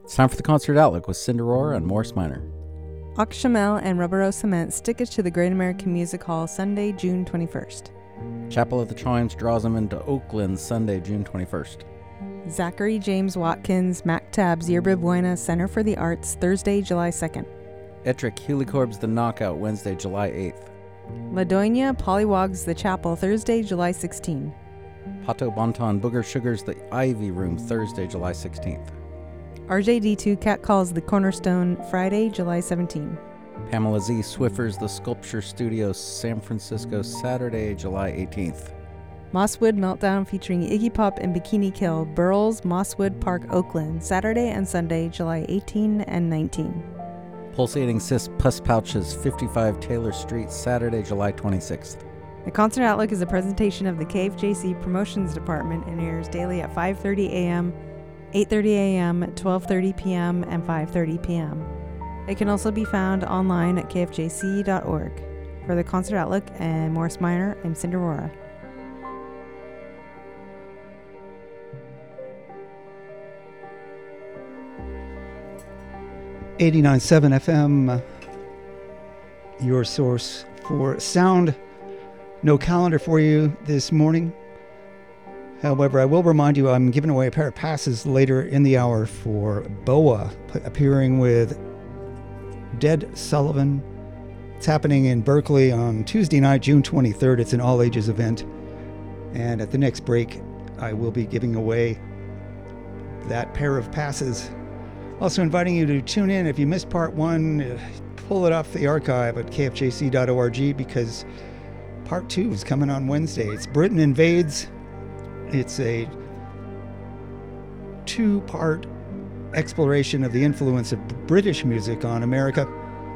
It's time for the Concert Outlook with Cinderora and Morris Minor. Auchamel and Rubber Rose Cement stick it to the Great American Music Hall Sunday, June 21st. Chapel of the Chimes draws them into Oakland Sunday, June 21st. Zachary James Watkins, MacTab's Yerba Buena Center for the Arts, Thursday, July 2nd. Ettrick Helicorb's The Knockout, Wednesday, July 8th. Ladonia Pollywogs The Chapel, Thursday, July 16. Pato Bonton Booger Sugars The Ivy Room, Thursday, July 16th. RJD2 Cat Calls The Cornerstone, Friday, July 17. Pamela Z. Swiffer's The Sculpture Studio, San Francisco, Saturday, July 18th. Mosswood Meltdown featuring Iggy Pop and Bikini Kill, Burles, Mosswood Park, Oakland, Saturday and Sunday, July 18 and 19. Pulsating Cis Pus Pouches, 55 Taylor Street, Saturday, July 26th. The Concert Outlook is a presentation of the KFJC Promotions Department and airs daily at 5:30 a.m., 8:30 a.m., 12:30 p.m., and 5:30 p.m. It can also be found online at kfjc.org. For the Concert Outlook and Morris Minor, I'm Cinderora. '89.7 FM, your source for sound. No calendar for you this morning. However, I will remind you I'm giving away a pair of passes later in the hour for BOA, appearing with Dead Sullivan. It's happening in Berkeley on Tuesday night, June 23rd. It's an all-ages event. And at the next break, I will be giving away that pair of passes. Also inviting you to tune in. If you missed part one, pull it off the archive at kfjc.org because part two is coming on Wednesday. It's Britain Invades. It's a two-part exploration of the influence of British music on America.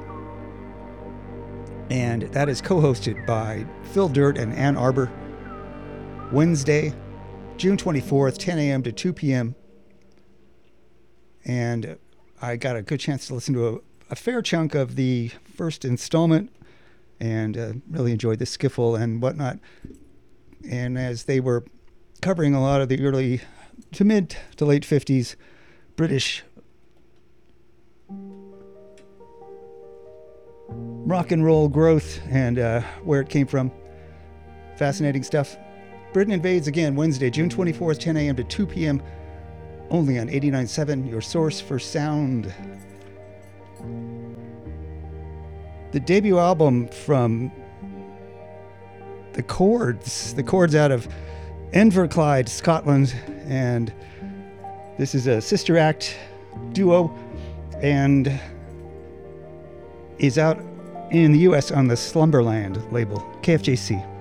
And that is co-hosted by Phil Dirt and Ann Arbor. Wednesday, June 24th, 10 a.m. to 2 p.m. And I got a good chance to listen to a fair chunk of the first installment and really enjoyed the skiffle and whatnot. And as they were covering a lot of the early to mid to late 50s British rock and roll growth and where it came from. Fascinating stuff. Britain Invades again Wednesday, June 24th, 10 a.m. to 2 p.m. only on 89.7, your source for sound. The debut album from the Chords out of Inverclyde, Scotland, and this is a sister act duo and is out in the US on the Slumberland label, KFJC.